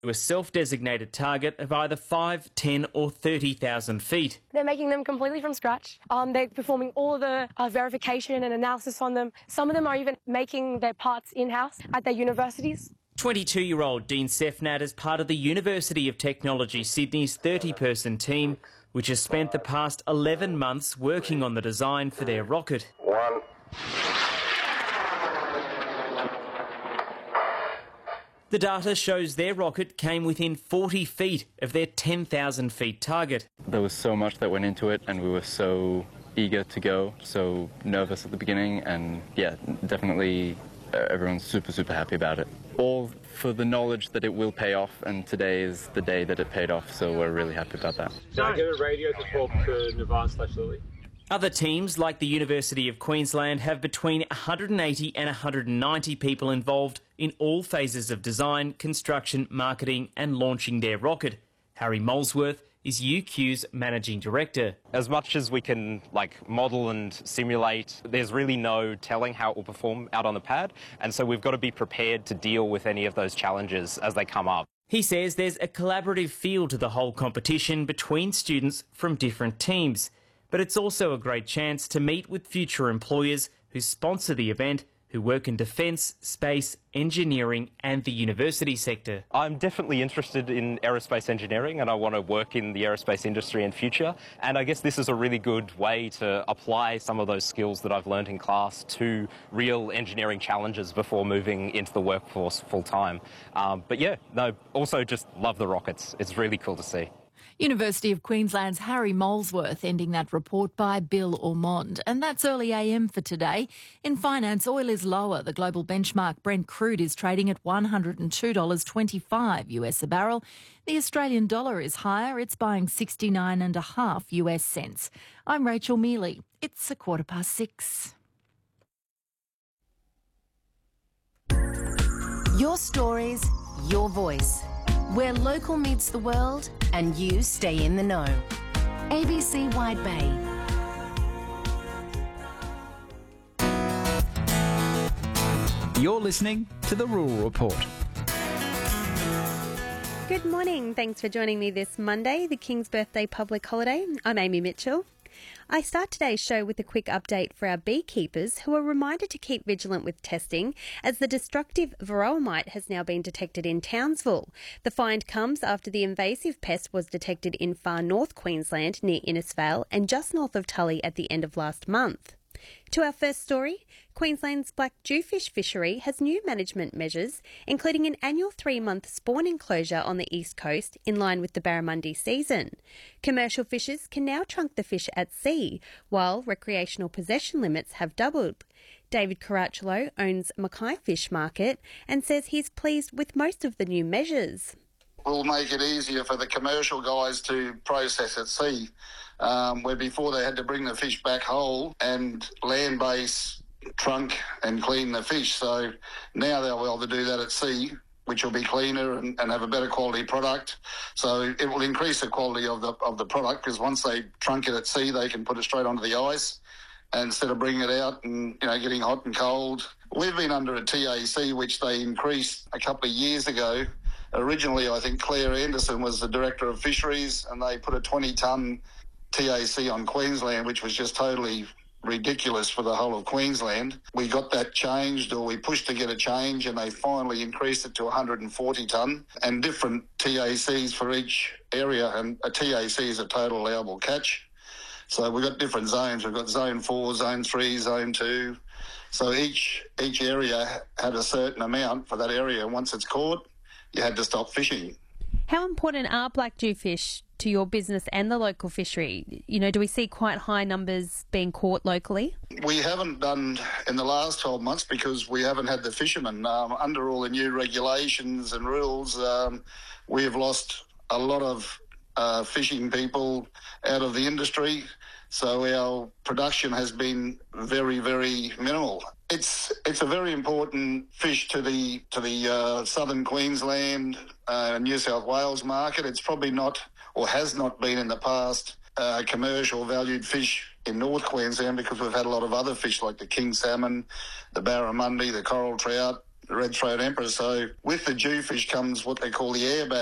to a self-designated target of either 5, 10 or 30,000 feet. They're making them completely from scratch. They're performing all the verification and analysis on them. Some of them are even making their parts in-house at their universities. 22-year-old Dean Sefnat is part of the University of Technology Sydney's 30-person team, which has spent the past 11 months working on the design for their rocket. The data shows their rocket came within 40 feet of their 10,000 feet target. There was so much that went into it, and we were so eager to go, so nervous at the beginning, and yeah, definitely everyone's super happy about it. All for the knowledge that it will pay off, and today is the day that it paid off, so we're really happy about that. Can I get a radio to talk to Navan/Lily? Other teams, like the University of Queensland, have between 180 and 190 people involved in all phases of design, construction, marketing and launching their rocket. Harry Molesworth is UQ's Managing Director. As much as we can model and simulate, there's really no telling how it will perform out on the pad, and so we've got to be prepared to deal with any of those challenges as they come up. He says there's a collaborative feel to the whole competition between students from different teams, but it's also a great chance to meet with future employers who sponsor the event, who work in defence, space, engineering and the university sector. I'm definitely interested in aerospace engineering and I want to work in the aerospace industry in future, and I guess this is a really good way to apply some of those skills that I've learned in class to real engineering challenges before moving into the workforce full time. But yeah, no, also just love the rockets. It's really cool to see. University of Queensland's Harry Molesworth ending that report by Bill Ormond. And that's early AM for today. In finance, oil is lower. The global benchmark Brent crude is trading at $102.25 US a barrel. The Australian dollar is higher. It's buying 69.5 US cents. I'm Rachel Mealy. It's 6:15. Your stories, your voice. Where local meets the world and you stay in the know. ABC Wide Bay. You're listening to The Rural Report. Good morning. Thanks for joining me this Monday, the King's Birthday public holiday. I'm Amy Mitchell. I start today's show with a quick update for our beekeepers who are reminded to keep vigilant with testing as the destructive varroa mite has now been detected in Townsville. The find comes after the invasive pest was detected in far north Queensland near Innisfail and just north of Tully at the end of last month. To our first story, Queensland's black jewfish fishery has new management measures, including an annual 3-month spawn enclosure on the east coast in line with the barramundi season. Commercial fishers can now trunk the fish at sea, while recreational possession limits have doubled. David Caracciolo owns Mackay Fish Market and says he's pleased with most of the new measures. We'll make it easier for the commercial guys to process at sea, where before they had to bring the fish back whole and land base, trunk and clean the fish. So now they'll be able to do that at sea, which will be cleaner and have a better quality product. So it will increase the quality of the product, because once they trunk it at sea, they can put it straight onto the ice instead of bringing it out and getting hot and cold. We've been under a TAC, which they increased a couple of years ago. Originally, I think Claire Anderson was the Director of Fisheries, and they put a 20-tonne TAC on Queensland, which was just totally ridiculous for the whole of Queensland. We got that changed, or we pushed to get a change, and they finally increased it to 140 tonne and different TACs for each area. And a TAC is a total allowable catch. So we've got different zones. We've got Zone 4, Zone 3, Zone 2. So each area had a certain amount for that area. Once it's caught, you had to stop fishing. How important are black jewfish to your business and the local fishery? Do we see quite high numbers being caught locally? We haven't done in the last 12 months because we haven't had the fishermen. Under all the new regulations and rules, we have lost a lot of fishing people out of the industry. So our production has been very, very minimal. It's a very important fish to the southern Queensland, New South Wales market. It's probably not, or has not been in the past, commercial valued fish in North Queensland, because we've had a lot of other fish like the king salmon, the barramundi, the coral trout, red-throat emperor. So with the jewfish comes what they call the airbag.